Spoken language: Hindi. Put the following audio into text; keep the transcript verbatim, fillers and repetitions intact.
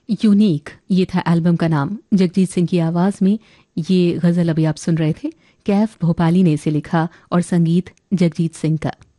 यूनिक, ये था एल्बम का नाम। जगजीत सिंह की आवाज़ में ये गज़ल अभी आप सुन रहे थे। कैफ भोपाली ने इसे लिखा और संगीत जगजीत सिंह का।